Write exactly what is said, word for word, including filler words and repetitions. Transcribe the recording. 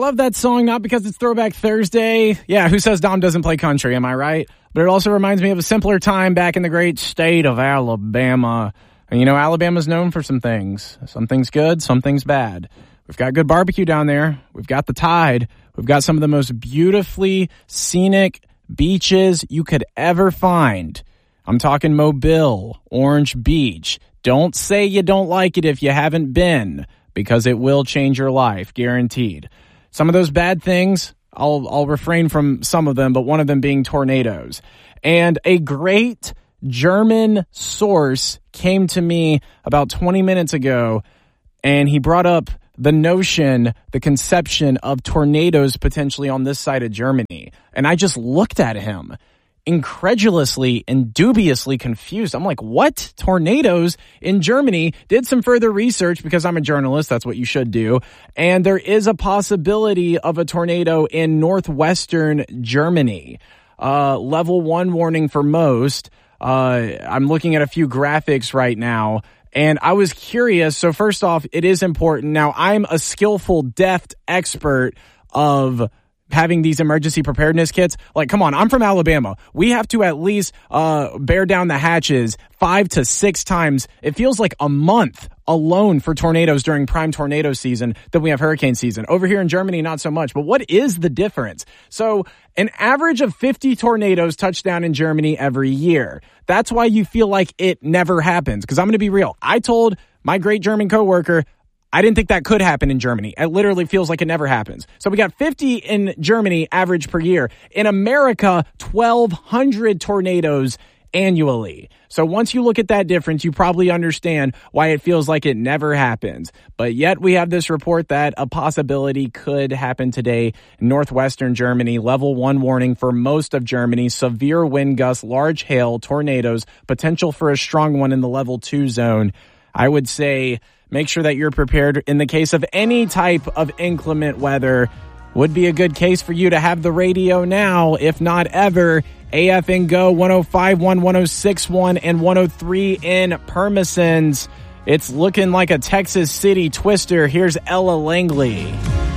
love that song, not because it's Throwback Thursday. Yeah, who says Dom doesn't play country, am I right? But it also reminds me of a simpler time back in the great state of Alabama. And you know, Alabama's known for some things. Some things good, some things bad. We've got good barbecue down there. We've got the Tide. We've got some of the most beautifully scenic beaches you could ever find. I'm talking Mobile, Orange Beach. Don't say you don't like it if you haven't been, because it will change your life, guaranteed. Some of those bad things, I'll I'll refrain from some of them, but one of them being tornadoes. And a great German source came to me about twenty minutes ago, and he brought up the notion, the conception of tornadoes potentially on this side of Germany. And I just looked at him incredulously and dubiously confused. I'm like, what? Tornadoes in Germany? Did some further research because I'm a journalist. That's what you should do. And there is a possibility of a tornado in northwestern Germany. Uh, level one warning for most. Uh, I'm looking at a few graphics right now, and I was curious. So first off, it is important. Now, I'm a skillful, deft expert of having these emergency preparedness kits. Like, come on, I'm from Alabama. We have to at least uh bear down the hatches five to six times. It feels like a month alone for tornadoes during prime tornado season than we have hurricane season. Over here in Germany, not so much. But what is the difference? So an average of fifty tornadoes touch down in Germany every year. That's why you feel like it never happens. Because I'm going to be real. I told my great German coworker, I didn't think that could happen in Germany. It literally feels like it never happens. So we got fifty in Germany average per year. In America, twelve hundred tornadoes annually. So once you look at that difference, you probably understand why it feels like it never happens. But yet we have this report that a possibility could happen today in northwestern Germany. Level one warning for most of Germany. Severe wind gusts, large hail, tornadoes, potential for a strong one in the level two zone. I would say make sure that you're prepared in the case of any type of inclement weather. Would be a good case for you to have the radio now, if not ever. A F N Go one oh five point one, one oh six point one, and one oh three in Permisons. It's looking like a Texas City twister. Here's Ella Langley.